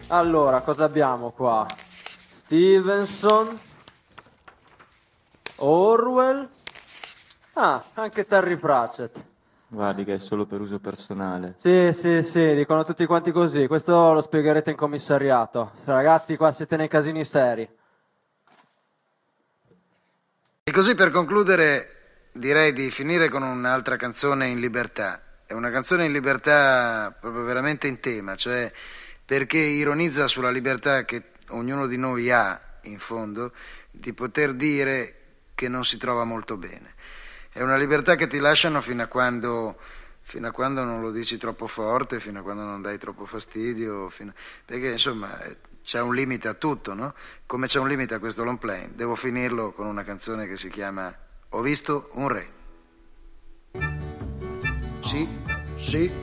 Allora, cosa abbiamo qua? Stevenson, Orwell, anche Terry Pratchett. Guardi che è solo per uso personale. Sì, dicono tutti quanti così. Questo lo spiegherete in commissariato. Ragazzi, qua siete nei casini seri. E così per concludere direi di finire con un'altra canzone in libertà. È una canzone in libertà proprio veramente in tema, cioè perché ironizza sulla libertà che ognuno di noi ha, in fondo, di poter dire che non si trova molto bene. È una libertà che ti lasciano fino a quando non lo dici troppo forte, fino a quando non dai troppo fastidio, perché insomma c'è un limite a tutto, no? Come c'è un limite a questo long play. Devo finirlo con una canzone che si chiama Ho visto un re. Sì, sì.